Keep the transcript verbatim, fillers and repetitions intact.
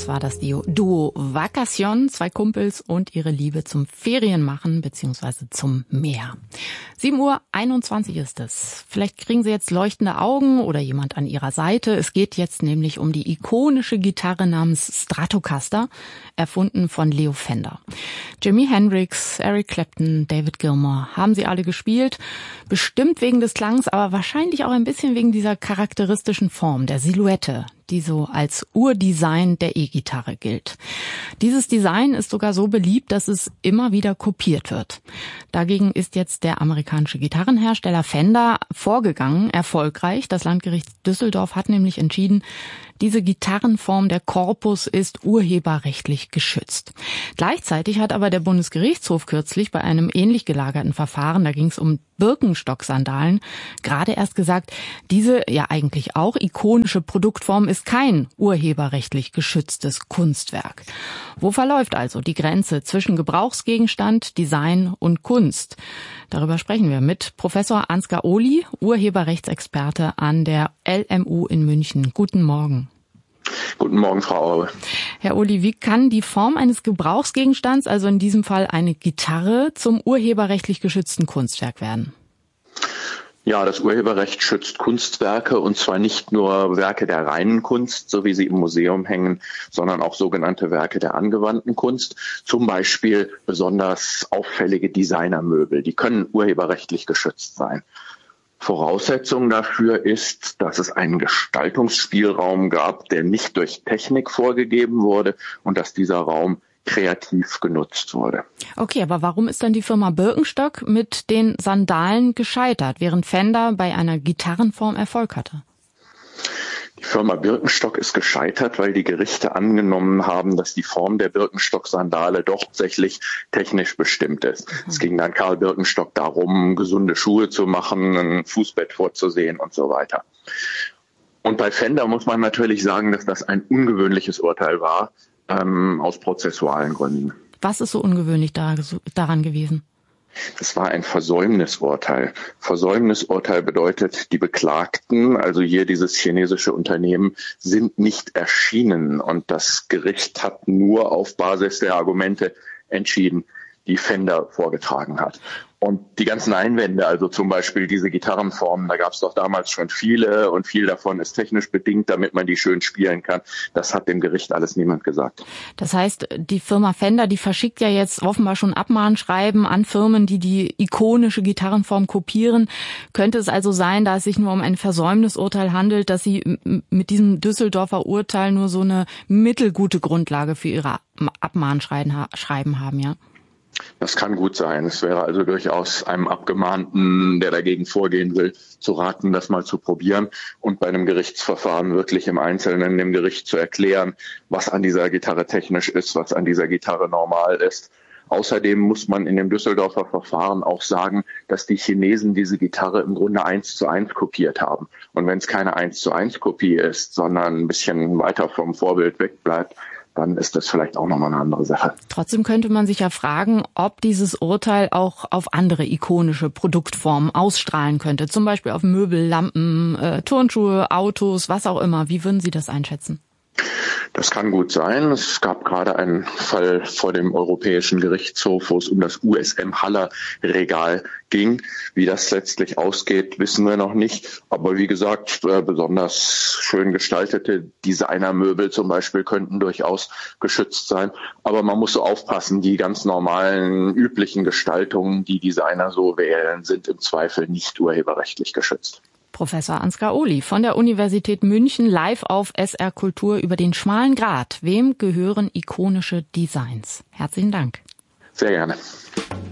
Das war das Duo Vacation, zwei Kumpels und ihre Liebe zum Ferienmachen bzw. zum Meer. sieben Uhr einundzwanzig ist es. Vielleicht kriegen Sie jetzt leuchtende Augen oder jemand an Ihrer Seite. Es geht jetzt nämlich um die ikonische Gitarre namens Stratocaster, erfunden von Leo Fender. Jimi Hendrix, Eric Clapton, David Gilmour haben sie alle gespielt. Bestimmt wegen des Klangs, aber wahrscheinlich auch ein bisschen wegen dieser charakteristischen Form, der Silhouette, die so als Urdesign der E-Gitarre gilt. Dieses Design ist sogar so beliebt, dass es immer wieder kopiert wird. Dagegen ist jetzt der amerikanische Gitarrenhersteller Fender vorgegangen, erfolgreich. Das Landgericht Düsseldorf hat nämlich entschieden, diese Gitarrenform, der Korpus, ist urheberrechtlich geschützt. Gleichzeitig hat aber der Bundesgerichtshof kürzlich bei einem ähnlich gelagerten Verfahren, da ging es um Birkenstock-Sandalen, gerade erst gesagt, diese ja eigentlich auch ikonische Produktform ist kein urheberrechtlich geschütztes Kunstwerk. Wo verläuft also die Grenze zwischen Gebrauchsgegenstand, Design und Kunst? Darüber sprechen wir mit Professor Ansgar Ohly, Urheberrechtsexperte an der L M U in München. Guten Morgen. Guten Morgen, Frau Aue. Herr Ohly, wie kann die Form eines Gebrauchsgegenstands, also in diesem Fall eine Gitarre, zum urheberrechtlich geschützten Kunstwerk werden? Ja, das Urheberrecht schützt Kunstwerke, und zwar nicht nur Werke der reinen Kunst, so wie sie im Museum hängen, sondern auch sogenannte Werke der angewandten Kunst. Zum Beispiel besonders auffällige Designermöbel. Die können urheberrechtlich geschützt sein. Voraussetzung dafür ist, dass es einen Gestaltungsspielraum gab, der nicht durch Technik vorgegeben wurde, und dass dieser Raum kreativ genutzt wurde. Okay, aber warum ist dann die Firma Birkenstock mit den Sandalen gescheitert, während Fender bei einer Gitarrenform Erfolg hatte? Die Firma Birkenstock ist gescheitert, weil die Gerichte angenommen haben, dass die Form der Birkenstock-Sandale doch tatsächlich technisch bestimmt ist. Mhm. Es ging dann Karl Birkenstock darum, gesunde Schuhe zu machen, ein Fußbett vorzusehen und so weiter. Und bei Fender muss man natürlich sagen, dass das ein ungewöhnliches Urteil war, ähm, aus prozessualen Gründen. Was ist so ungewöhnlich da, daran gewesen? Es war ein Versäumnisurteil. Versäumnisurteil bedeutet, die Beklagten, also hier dieses chinesische Unternehmen, sind nicht erschienen. Und das Gericht hat nur auf Basis der Argumente entschieden, die Fender vorgetragen hat. Und die ganzen Einwände, also zum Beispiel diese Gitarrenformen, da gab es doch damals schon viele, und viel davon ist technisch bedingt, damit man die schön spielen kann. Das hat dem Gericht alles niemand gesagt. Das heißt, die Firma Fender, die verschickt ja jetzt offenbar schon Abmahnschreiben an Firmen, die die ikonische Gitarrenform kopieren. Könnte es also sein, da es sich nur um ein Versäumnisurteil handelt, dass sie mit diesem Düsseldorfer Urteil nur so eine mittelgute Grundlage für ihre Abmahnschreiben haben, ja? Das kann gut sein. Es wäre also durchaus einem Abgemahnten, der dagegen vorgehen will, zu raten, das mal zu probieren und bei einem Gerichtsverfahren wirklich im Einzelnen dem Gericht zu erklären, was an dieser Gitarre technisch ist, was an dieser Gitarre normal ist. Außerdem muss man in dem Düsseldorfer Verfahren auch sagen, dass die Chinesen diese Gitarre im Grunde eins zu eins kopiert haben. Und wenn es keine eins zu eins Kopie ist, sondern ein bisschen weiter vom Vorbild wegbleibt, dann ist das vielleicht auch nochmal eine andere Sache. Trotzdem könnte man sich ja fragen, ob dieses Urteil auch auf andere ikonische Produktformen ausstrahlen könnte. Zum Beispiel auf Möbel, Lampen, äh, Turnschuhe, Autos, was auch immer. Wie würden Sie das einschätzen? Das kann gut sein. Es gab gerade einen Fall vor dem Europäischen Gerichtshof, wo es um das U S M-Haller-Regal ging. Wie das letztlich ausgeht, wissen wir noch nicht. Aber wie gesagt, besonders schön gestaltete Designermöbel zum Beispiel könnten durchaus geschützt sein. Aber man muss so aufpassen, die ganz normalen, üblichen Gestaltungen, die Designer so wählen, sind im Zweifel nicht urheberrechtlich geschützt. Professor Ansgar Ohly von der Universität München live auf S R Kultur über den schmalen Grat. Wem gehören ikonische Designs? Herzlichen Dank. Sehr gerne.